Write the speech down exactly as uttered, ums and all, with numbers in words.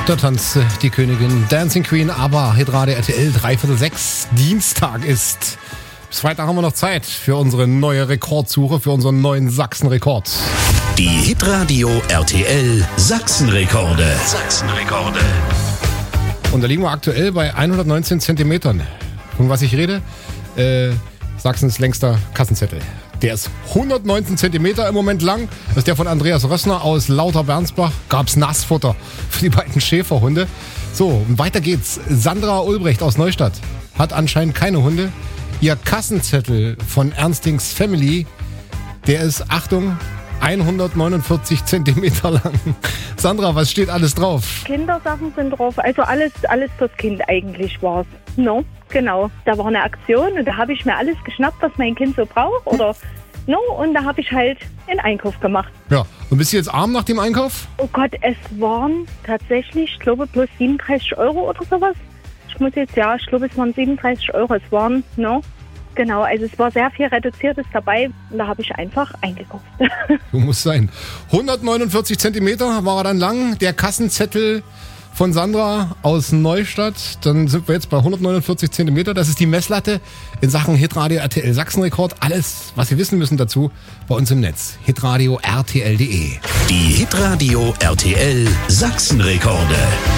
Da tanzt die Königin Dancing Queen, aber Hitradio R T L, dreiviertel sechs, Dienstag ist. Bis Freitag haben wir noch Zeit für unsere neue Rekordsuche, für unseren neuen Sachsenrekord. Die Hitradio R T L Sachsenrekorde. Sachsenrekorde. Und da liegen wir aktuell bei hundertneunzehn Zentimetern. Von was ich rede? Äh, Sachsens längster Kassenzettel. Der ist hundertneunzehn Zentimeter im Moment lang. Das ist der von Andreas Rössner aus Lauter-Bernsbach. Gab's Nassfutter für die beiden Schäferhunde. So, und weiter geht's. Sandra Ulbrecht aus Neustadt hat anscheinend keine Hunde. Ihr Kassenzettel von Ernstings Family, der ist, Achtung, hundertneunundvierzig Zentimeter lang. Sandra, was steht alles drauf? Kindersachen sind drauf, also alles, alles fürs Kind eigentlich war's. No, genau. Da war eine Aktion und da habe ich mir alles geschnappt, was mein Kind so braucht. Oder no, und da habe ich halt einen Einkauf gemacht. Ja, und bist du jetzt arm nach dem Einkauf? Oh Gott, es waren tatsächlich, ich glaube, bloß siebenunddreißig Euro oder sowas. Ich muss jetzt, ja, ich glaube, es waren siebenunddreißig Euro. Es waren, no, genau, also es war sehr viel Reduziertes dabei und da habe ich einfach eingekauft. Du musst sein. hundertneunundvierzig Zentimeter war er dann lang, der Kassenzettel von Sandra aus Neustadt. Dann sind wir jetzt bei hundertneunundvierzig Zentimeter. Das ist die Messlatte in Sachen Hitradio R T L Sachsenrekord. Alles, was Sie wissen müssen dazu, bei uns im Netz. hitradio R T L punkt de. Die Hitradio R T L Sachsenrekorde.